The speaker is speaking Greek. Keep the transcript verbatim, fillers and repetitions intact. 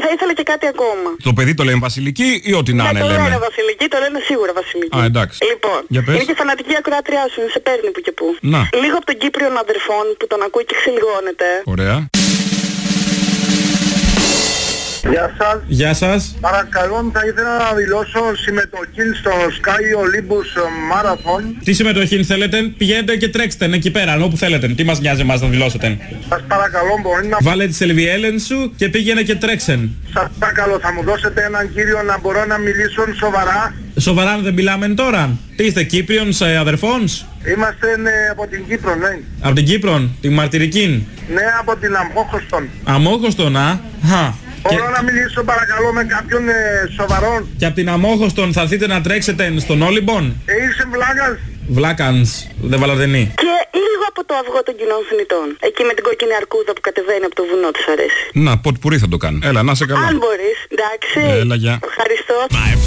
θα ήθελα και κάτι ακόμα. Το παιδί το λένε Βασιλική ή ό,τι να είναι, ναι, το λέμε. λένε Βασιλική, το λένε σίγουρα Βασιλική. Α, εντάξει. Λοιπόν, είναι και φανατική ακροάτριά σου, σε παίρνει που και που. Να. Λίγο από τον Κύπριον αδερφών που τον ακούει και ξυλιγώνεται. Ωραία. Γεια σας. Γεια σας. Παρακαλώ, θα ήθελα να δηλώσω συμμετοχή στο Sky Olympus Marathon. Τι συμμετοχή θέλετε, πηγαίνετε και τρέξτε εκεί πέρα, όπου θέλετε. Τι μας νοιάζει εμάς να δηλώσετε. Σας παρακαλώ, μπορεί να... Βάλε τις ελβιέλεν σου και πήγαινε και τρέξεν. Σας παρακαλώ, θα μου δώσετε έναν κύριο να μπορώ να μιλήσω σοβαρά. Σοβαρά δεν μιλάμε τώρα. Τι είστε, Κύπριον αδερφόνς? Είμαστε ναι, από την Κύπρο, ναι. Από την Κύπρο, την Μαρτυρική. Ναι, από την Αμόχωστον. Αμόχωστον, α. Χα. Μπορώ Και... να μιλήσω παρακαλώ με κάποιον ε, σοβαρόν. Και από την Αμόχωστον θα έρθετε να τρέξετε στον Όλυμπον. Ε, είσαι βλάκας. Βλάκανς, δεν βαλαδενή. Και λίγο από το αυγό των κοινών θνητών. Εκεί με την κόκκινη αρκούδα που κατεβαίνει από το βουνό της αρέσει. Να, ποτ πουρί θα το κάνω. Έλα, να σε καλά. Αν μπορείς, εντάξει. Έλα, γεια. Ευχαριστώ.